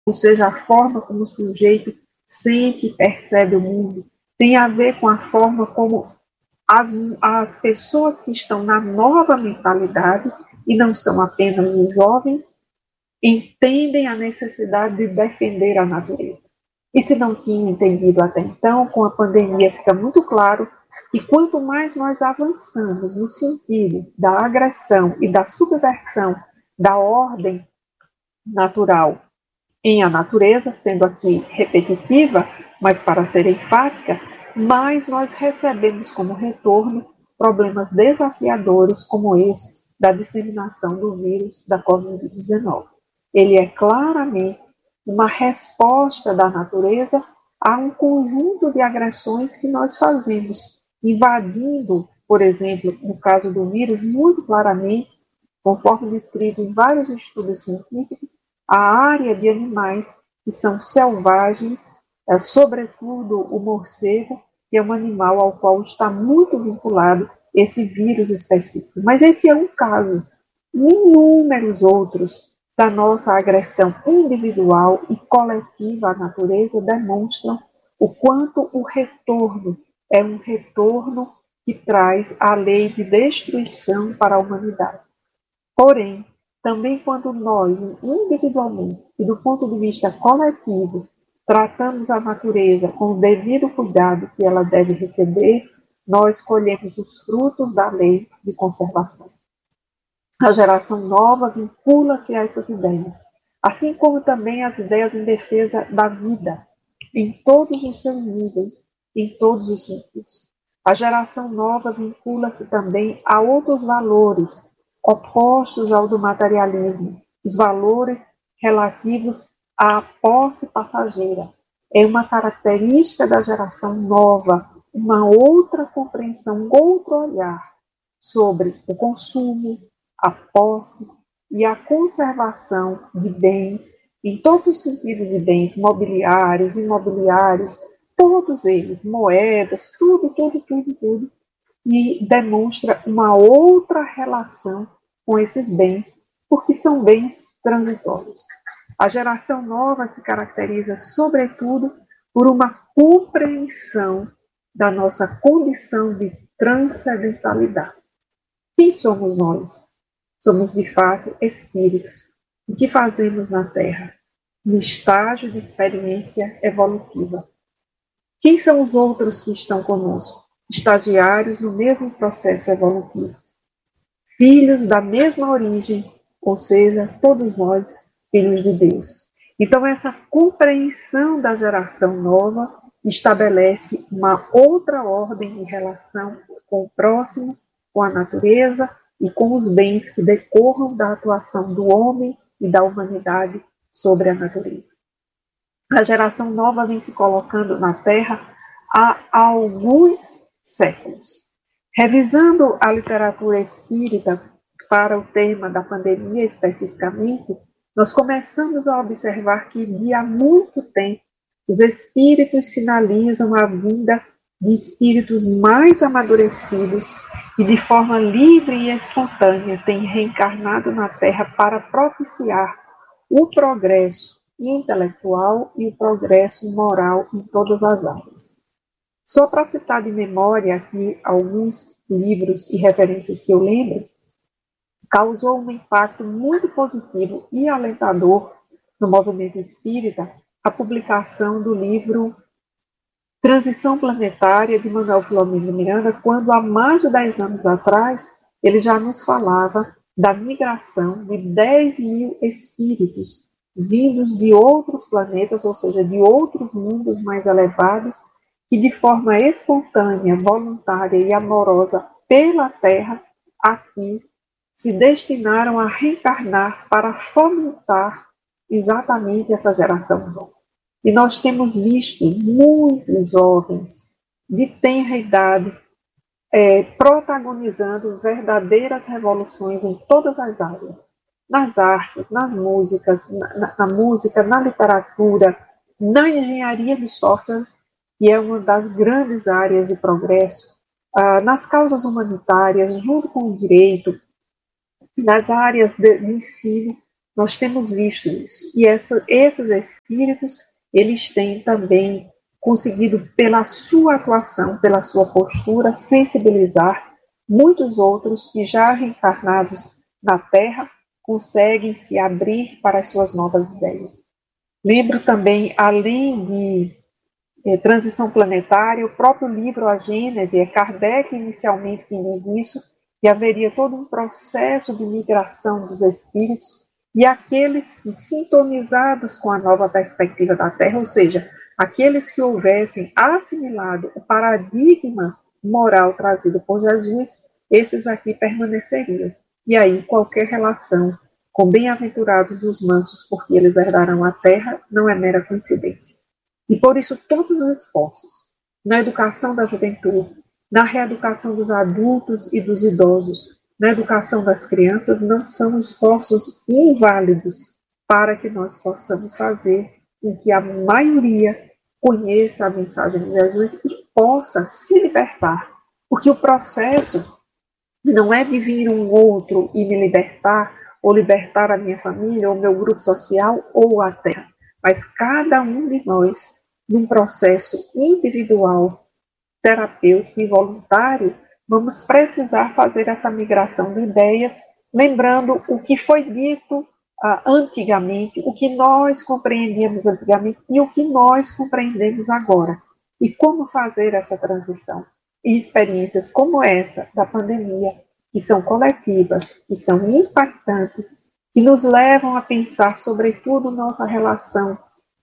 ou seja, a forma como o sujeito sente e percebe o mundo, tem a ver com a forma como as pessoas que estão na nova mentalidade, e não são apenas os jovens, entendem a necessidade de defender a natureza. E se não tinham entendido até então, com a pandemia fica muito claro que quanto mais nós avançamos no sentido da agressão e da subversão da ordem natural em a natureza, sendo aqui repetitiva, mas para ser enfática, mais nós recebemos como retorno problemas desafiadores como esse da disseminação do vírus da Covid-19. Ele é claramente uma resposta da natureza a um conjunto de agressões que nós fazemos, invadindo, por exemplo, no caso do vírus, muito claramente, conforme descrito em vários estudos científicos, a área de animais que são selvagens, sobretudo o morcego, que é um animal ao qual está muito vinculado esse vírus específico. Mas esse é um caso. Inúmeros outros da nossa agressão individual e coletiva à natureza demonstram o quanto o retorno é um retorno que traz a lei de destruição para a humanidade. Porém, também quando nós, individualmente e do ponto de vista coletivo, tratamos a natureza com o devido cuidado que ela deve receber, nós colhemos os frutos da lei de conservação. A geração nova vincula-se a essas ideias, assim como também as ideias em defesa da vida, em todos os seus níveis, em todos os sentidos. A geração nova vincula-se também a outros valores, opostos ao do materialismo, os valores relativos à posse passageira. É uma característica da geração nova, uma outra compreensão, um outro olhar sobre o consumo, a posse e a conservação de bens, em todos os sentidos de bens mobiliários, imobiliários, todos eles, moedas, tudo, e demonstra uma outra relação com esses bens, porque são bens transitórios. A geração nova se caracteriza, sobretudo, por uma compreensão da nossa condição de transcendentalidade. Quem somos nós? Somos, de fato, espíritos. O que fazemos na Terra? No estágio de experiência evolutiva. Quem são os outros que estão conosco? Estagiários no mesmo processo evolutivo. Filhos da mesma origem, ou seja, todos nós, filhos de Deus. Então, essa compreensão da geração nova estabelece uma outra ordem de relação com o próximo, com a natureza e com os bens que decorram da atuação do homem e da humanidade sobre a natureza. A geração nova vem se colocando na Terra há alguns séculos. Revisando a literatura espírita para o tema da pandemia especificamente, nós começamos a observar que de há muito tempo os espíritos sinalizam a vinda de espíritos mais amadurecidos que de forma livre e espontânea têm reencarnado na Terra para propiciar o progresso intelectual e o progresso moral em todas as áreas. Só para citar de memória aqui alguns livros e referências que eu lembro, causou um impacto muito positivo e alentador no movimento espírita a publicação do livro Transição Planetária, de Manuel Filomeno Miranda, quando há mais de 10 anos atrás ele já nos falava da migração de 10 mil espíritos vindos de outros planetas, ou seja, de outros mundos mais elevados, que de forma espontânea, voluntária e amorosa pela Terra, aqui se destinaram a reencarnar para fomentar exatamente essa geração nova. E nós temos visto muitos jovens de tenra idade protagonizando verdadeiras revoluções em todas as áreas, nas artes, nas músicas, na música, na literatura, na engenharia de software, que é uma das grandes áreas de progresso, nas causas humanitárias, junto com o direito, nas áreas de ensino, Nós temos visto isso. E esses espíritos, eles têm também conseguido, pela sua atuação, pela sua postura, sensibilizar muitos outros que já reencarnados na Terra conseguem se abrir para as suas novas ideias. Lembro também, além de Transição Planetária, o próprio livro A Gênese, é Kardec inicialmente quem diz isso, que haveria todo um processo de migração dos espíritos e aqueles que, sintonizados com a nova perspectiva da Terra, ou seja, aqueles que houvessem assimilado o paradigma moral trazido por Jesus, esses aqui permaneceriam. E aí qualquer relação com bem-aventurados os mansos, porque eles herdarão a terra, não é mera coincidência. E por isso todos os esforços na educação da juventude, na reeducação dos adultos e dos idosos, na educação das crianças, não são esforços inválidos para que nós possamos fazer com que a maioria conheça a mensagem de Jesus e possa se libertar. Porque o processo não é de vir um outro e me libertar, ou libertar a minha família, ou meu grupo social, ou a terra. Mas cada um de nós, num processo individual, terapêutico e voluntário, vamos precisar fazer essa migração de ideias, lembrando o que foi dito antigamente, o que nós compreendíamos antigamente e o que nós compreendemos agora. E como fazer essa transição. E experiências como essa da pandemia, que são coletivas, que são impactantes, que nos levam a pensar, sobretudo, nossa relação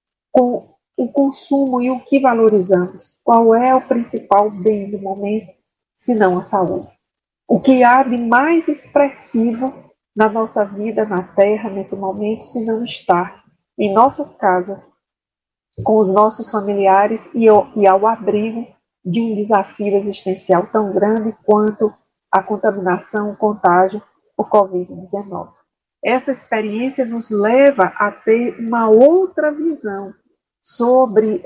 com o consumo e o que valorizamos. Qual é o principal bem do momento, se não a saúde? O que há de mais expressivo na nossa vida na Terra nesse momento, se não estar em nossas casas, com os nossos familiares e ao abrigo de um desafio existencial tão grande quanto a contaminação, o contágio, o Covid-19. Essa experiência nos leva a ter uma outra visão sobre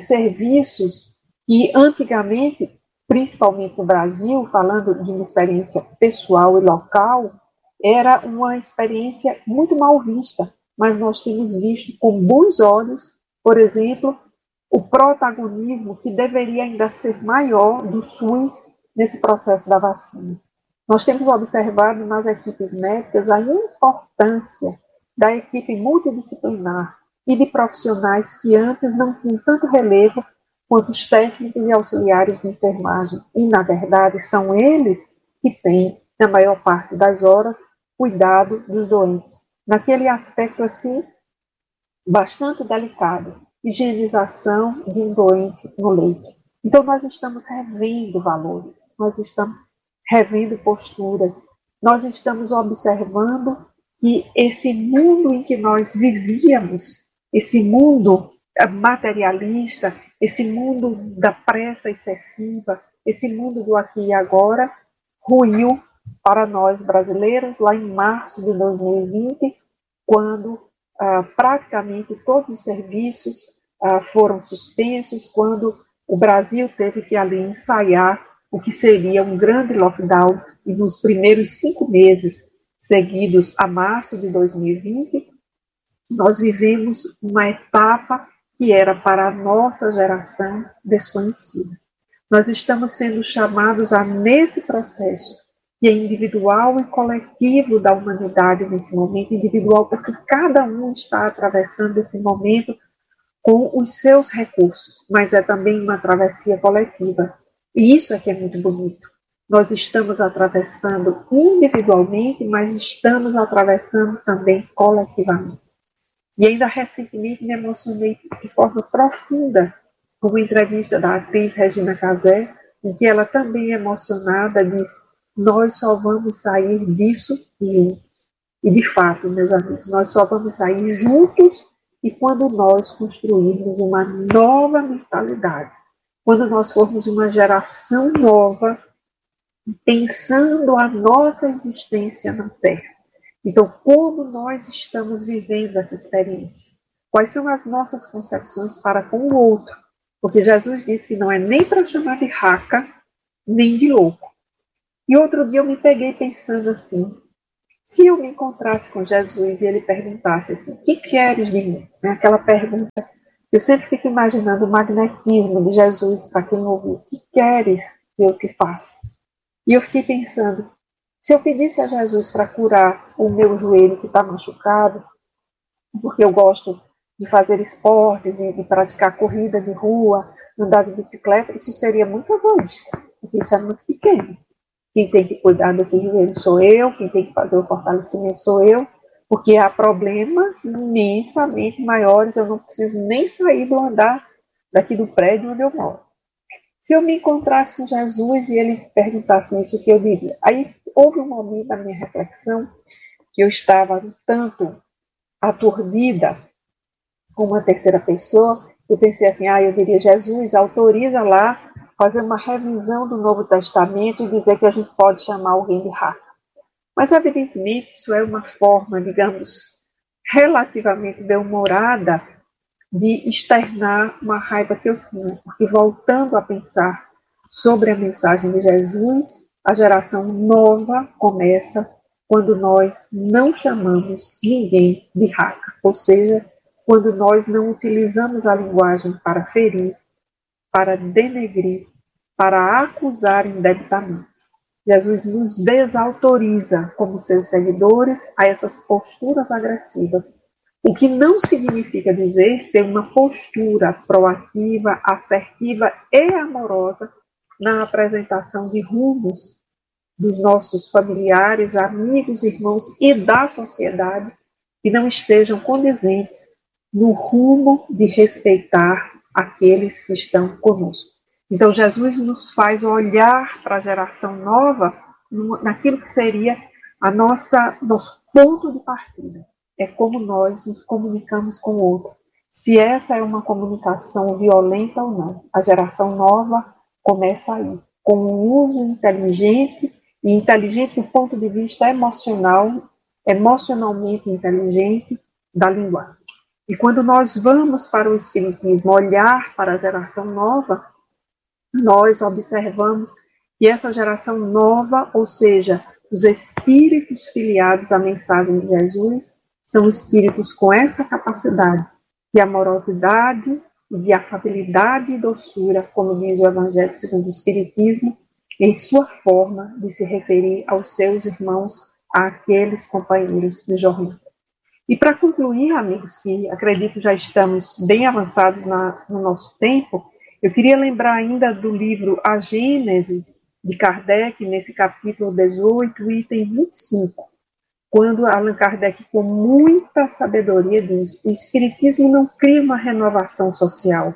serviços que antigamente, principalmente no Brasil, falando de uma experiência pessoal e local, era uma experiência muito mal vista, mas nós temos visto com bons olhos, por exemplo, o protagonismo que deveria ainda ser maior do SUS nesse processo da vacina. Nós temos observado nas equipes médicas a importância da equipe multidisciplinar e de profissionais que antes não tinham tanto relevo quanto os técnicos e auxiliares de enfermagem. E, na verdade, são eles que têm, na maior parte das horas, cuidado dos doentes. Naquele aspecto, assim, bastante delicado, higienização de um doente no leito. Então, nós estamos revendo valores, nós estamos revendo posturas, nós estamos observando que esse mundo em que nós vivíamos, esse mundo materialista, esse mundo da pressa excessiva, esse mundo do aqui e agora, ruiu para nós brasileiros lá em março de 2020, quando praticamente todos os serviços foram suspensos, quando o Brasil teve que ali ensaiar o que seria um grande lockdown, e nos primeiros 5 meses seguidos a março de 2020, nós vivemos uma etapa que era para a nossa geração desconhecida. Nós estamos sendo chamados a, nesse processo, que é individual e coletivo da humanidade nesse momento, individual porque cada um está atravessando esse momento com os seus recursos, mas é também uma travessia coletiva. E isso é que é muito bonito. Nós estamos atravessando individualmente, mas estamos atravessando também coletivamente. E ainda recentemente me emocionei de forma profunda com uma entrevista da atriz Regina Casé, em que ela também emocionada disse: nós só vamos sair disso juntos. E de fato, meus amigos, nós só vamos sair juntos e quando nós construirmos uma nova mentalidade, quando nós formos uma geração nova, pensando a nossa existência na Terra. Então, como nós estamos vivendo essa experiência? Quais são as nossas concepções para com o outro? Porque Jesus disse que não é nem para chamar de raca, nem de louco. E outro dia eu me peguei pensando assim, Se eu me encontrasse com Jesus e ele perguntasse assim, o que queres de mim? Aquela pergunta, eu sempre fico imaginando o magnetismo de Jesus para quem ouviu. O que queres que eu te faça? E eu fiquei pensando, se eu pedisse a Jesus para curar o meu joelho que está machucado, porque eu gosto de fazer esportes, de praticar corrida de rua, andar de bicicleta, isso seria muito egoísta, porque isso é muito pequeno. Quem tem que cuidar desse joelho sou eu, quem tem que fazer o fortalecimento sou eu, porque há problemas imensamente maiores, eu não preciso nem sair do andar daqui do prédio onde eu moro. Se eu me encontrasse com Jesus e ele perguntasse isso, o que eu diria? Aí houve um momento da minha reflexão que eu estava um tanto aturdida com uma terceira pessoa, eu pensei assim, eu diria, Jesus, autoriza lá fazer uma revisão do Novo Testamento e dizer que a gente pode chamar alguém de raca. Mas, evidentemente, isso é uma forma, digamos, relativamente bem-humorada de externar uma raiva que eu tinha. Porque, voltando a pensar sobre a mensagem de Jesus, a geração nova começa quando nós não chamamos ninguém de raca, ou seja, quando nós não utilizamos a linguagem para ferir, para denegrir, para acusar indebitamente. Jesus nos desautoriza, como seus seguidores, a essas posturas agressivas, o que não significa dizer ter uma postura proativa, assertiva e amorosa na apresentação de rumos dos nossos familiares, amigos, irmãos e da sociedade que não estejam condizentes no rumo de respeitar aqueles que estão conosco. Então, Jesus nos faz olhar para a geração nova naquilo que seria nosso ponto de partida. É como nós nos comunicamos com o outro. Se essa é uma comunicação violenta ou não. A geração nova começa aí, com um uso inteligente, e inteligente do ponto de vista emocional, emocionalmente inteligente da linguagem. E quando nós vamos para o Espiritismo olhar para a geração nova, nós observamos que essa geração nova, ou seja, os espíritos filiados à mensagem de Jesus, são espíritos com essa capacidade de amorosidade, de afabilidade e doçura, como diz o Evangelho segundo o Espiritismo, em sua forma de se referir aos seus irmãos, àqueles companheiros de jornada. E para concluir, amigos, que acredito já estamos bem avançados no nosso tempo, eu queria lembrar ainda do livro A Gênese, de Kardec, nesse capítulo 18, item 25, quando Allan Kardec, com muita sabedoria, diz: o Espiritismo não cria uma renovação social,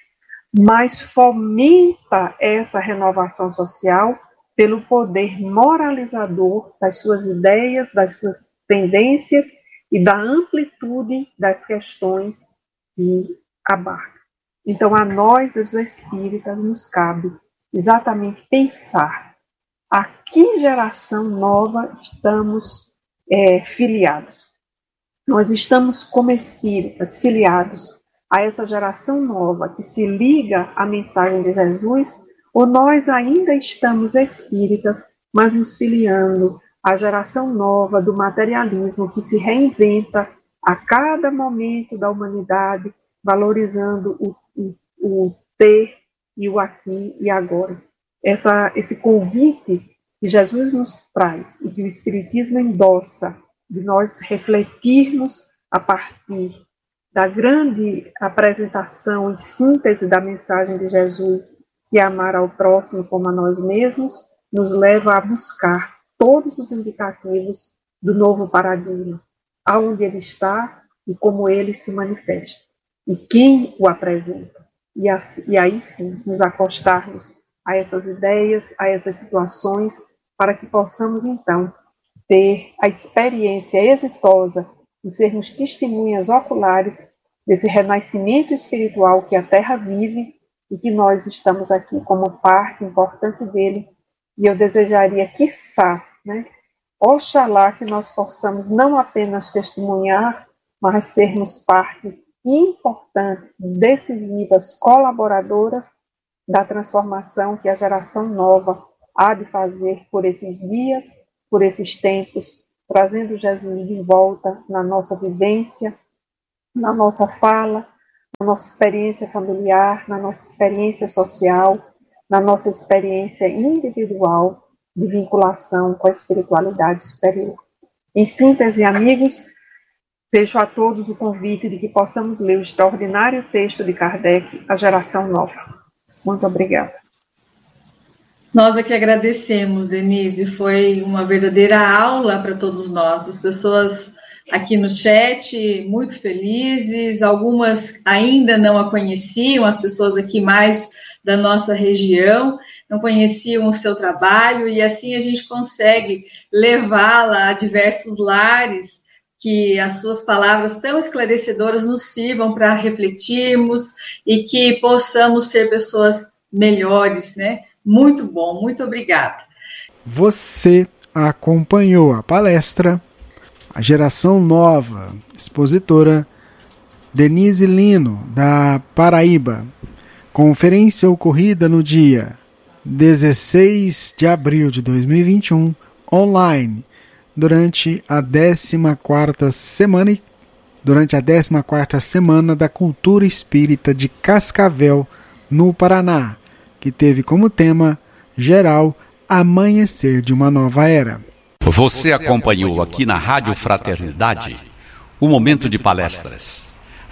mas fomenta essa renovação social pelo poder moralizador das suas ideias, das suas tendências e da amplitude das questões que abarca. Então, a nós, os espíritas, nos cabe exatamente pensar a que geração nova estamos filiados. Nós estamos, como espíritas, filiados a essa geração nova que se liga à mensagem de Jesus, ou nós ainda estamos espíritas, mas nos filiando à geração nova do materialismo que se reinventa a cada momento da humanidade, valorizando o ter e o aqui e agora. Esse convite que Jesus nos traz e que o Espiritismo endossa, de nós refletirmos a partir da grande apresentação e síntese da mensagem de Jesus, que é amar ao próximo como a nós mesmos, nos leva a buscar todos os indicativos do novo paradigma, aonde ele está e como ele se manifesta, e quem o apresenta. E aí sim, nos acostarmos a essas ideias, a essas situações, para que possamos então ter a experiência exitosa de sermos testemunhas oculares desse renascimento espiritual que a Terra vive e que nós estamos aqui como parte importante dele. E eu desejaria, quiçá, oxalá que nós possamos não apenas testemunhar, mas sermos partes importantes, decisivas, colaboradoras da transformação que a geração nova há de fazer por esses dias, por esses tempos trazendo Jesus de volta na nossa vivência, na nossa fala, na nossa experiência familiar, na nossa experiência social, na nossa experiência individual de vinculação com a espiritualidade superior. Em síntese, amigos, deixo a todos o convite de que possamos ler o extraordinário texto de Kardec, A Geração Nova. Muito obrigada. Nós aqui agradecemos, Denise, foi uma verdadeira aula para todos nós. As pessoas aqui no chat muito felizes, algumas ainda não a conheciam, as pessoas aqui mais da nossa região não conheciam o seu trabalho, e assim a gente consegue levá-la a diversos lares, que as suas palavras tão esclarecedoras nos sirvam para refletirmos e que possamos ser pessoas melhores, né? Muito bom, muito obrigada. Você acompanhou a palestra A Geração Nova, expositora Denise Lino, da Paraíba. Conferência ocorrida no dia 16 de abril de 2021, online, durante a 14ª semana da Cultura Espírita de Cascavel, no Paraná, que teve como tema geral Amanhecer de uma Nova Era. Você acompanhou aqui na Rádio Fraternidade o momento de palestras.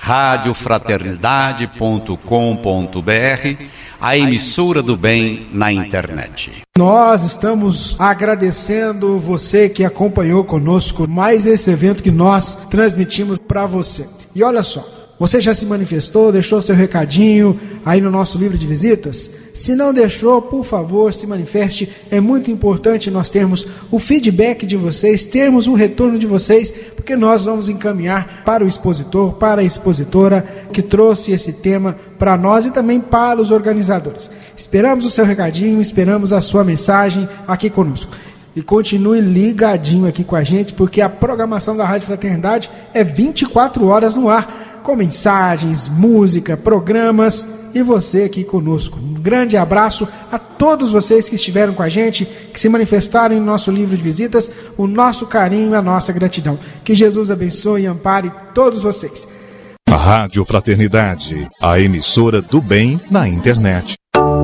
radiofraternidade.com.br, a emissora do bem na internet. Nós estamos agradecendo você que acompanhou conosco mais esse evento que nós transmitimos para você. E olha só, você já se manifestou, deixou seu recadinho aí no nosso livro de visitas? Se não deixou, por favor, se manifeste. É muito importante nós termos o feedback de vocês, termos um retorno de vocês, porque nós vamos encaminhar para o expositor, para a expositora que trouxe esse tema para nós e também para os organizadores. Esperamos o seu recadinho, esperamos a sua mensagem aqui conosco. E continue ligadinho aqui com a gente, porque a programação da Rádio Fraternidade é 24 horas no ar, com mensagens, música, programas e você aqui conosco. Um grande abraço a todos vocês que estiveram com a gente, que se manifestaram em nosso livro de visitas, o nosso carinho e a nossa gratidão. Que Jesus abençoe e ampare todos vocês. A Rádio Fraternidade, a emissora do bem na internet.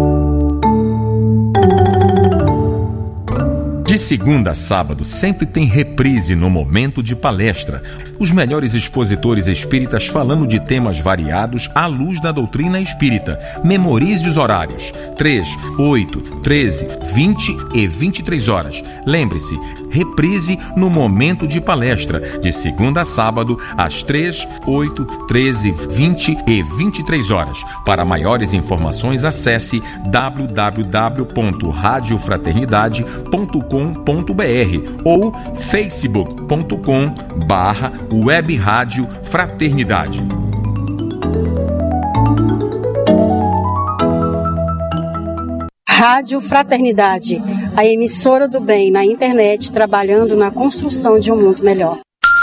De segunda a sábado, sempre tem reprise no momento de palestra. Os melhores expositores espíritas falando de temas variados à luz da doutrina espírita. Memorize os horários: 3, 8, 13, 20 e 23 horas. Lembre-se, reprise no momento de palestra, de segunda a sábado, às 3, 8, 13, 20 e 23 horas. Para maiores informações, acesse www.radiofraternidade.com.br ou facebook.com/Web Rádio Fraternidade. Rádio Fraternidade, a emissora do bem na internet, trabalhando na construção de um mundo melhor.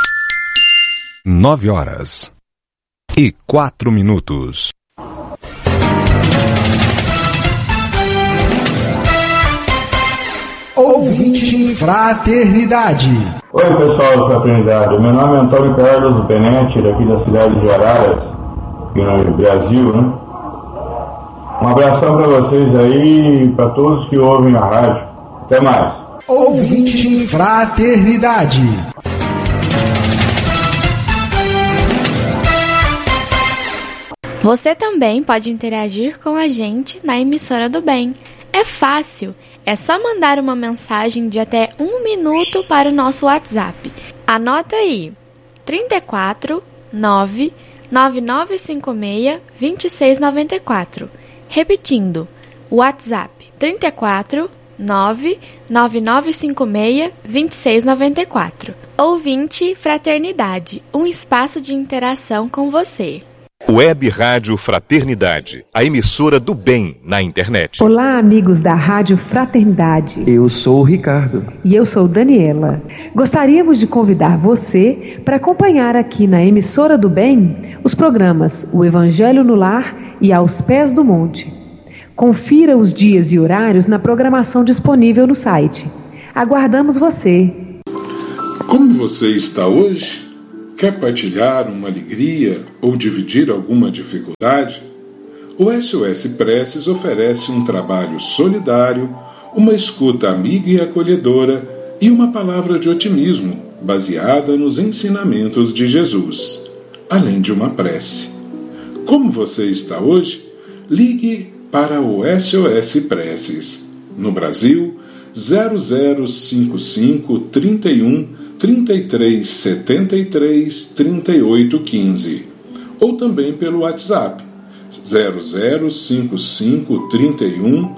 9h04. Ouvinte Fraternidade. Oi, pessoal da Fraternidade. Meu nome é Antônio Carlos Benetti, daqui da cidade de Araras, aqui no Brasil, né? Um abração para vocês aí e para todos que ouvem a rádio. Até mais. Ouvinte Fraternidade. Você também pode interagir com a gente na emissora do bem. É fácil. É só mandar uma mensagem de até 1 minuto para o nosso WhatsApp. Anota aí: 34 9 9956 2694. Repetindo, WhatsApp 34 9 9956 2694. Ouvinte Fraternidade, um espaço de interação com você. Web Rádio Fraternidade, a emissora do bem na internet. Olá, amigos da Rádio Fraternidade. Eu sou o Ricardo. E eu sou Daniela. Gostaríamos de convidar você para acompanhar aqui na emissora do bem os programas O Evangelho no Lar e Aos Pés do Monte. Confira os dias e horários na programação disponível no site. Aguardamos você. Como você está hoje? Quer partilhar uma alegria ou dividir alguma dificuldade? O SOS Preces oferece um trabalho solidário, uma escuta amiga e acolhedora e uma palavra de otimismo baseada nos ensinamentos de Jesus, além de uma prece. Como você está hoje? Ligue para o SOS Preces. No Brasil, 0055 31 33 73 38 15 ou também pelo WhatsApp 0055 31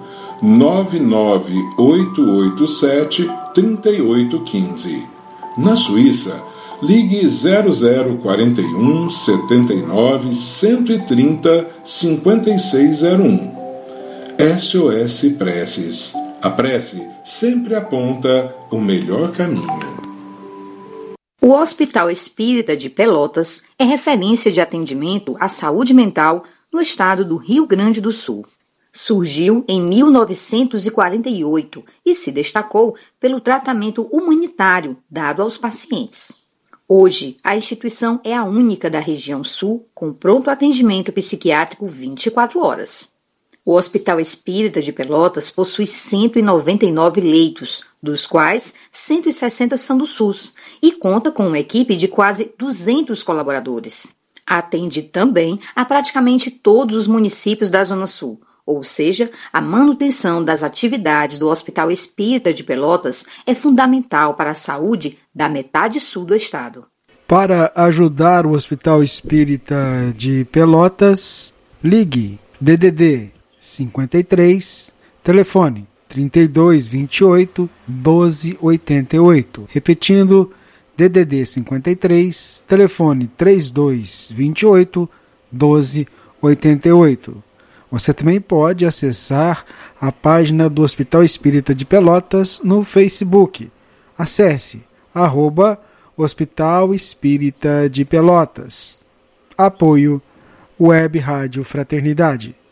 99887 38 15. Na Suíça, ligue 0041 79 130 5601. SOS Preces. A prece sempre aponta o melhor caminho. O Hospital Espírita de Pelotas é referência de atendimento à saúde mental no estado do Rio Grande do Sul. Surgiu em 1948 e se destacou pelo tratamento humanitário dado aos pacientes. Hoje, a instituição é a única da região sul com pronto atendimento psiquiátrico 24 horas. O Hospital Espírita de Pelotas possui 199 leitos, dos quais 160 são do SUS, e conta com uma equipe de quase 200 colaboradores. Atende também a praticamente todos os municípios da Zona Sul, ou seja, a manutenção das atividades do Hospital Espírita de Pelotas é fundamental para a saúde da metade sul do estado. Para ajudar o Hospital Espírita de Pelotas, ligue DDD 53, telefone 3228 1288. Repetindo, DDD 53, telefone 3228 1288. Você também pode acessar a página do Hospital Espírita de Pelotas no Facebook. Acesse @Hospital Espírita de Pelotas. Apoio Web Rádio Fraternidade.